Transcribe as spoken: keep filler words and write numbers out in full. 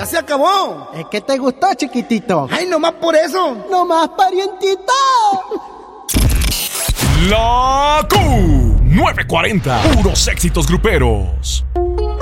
ya se acabó. Es que te gustó, chiquitito. Ay, nomás por eso. Nomás, parientito. La Q nueve cuarenta, puros éxitos gruperos.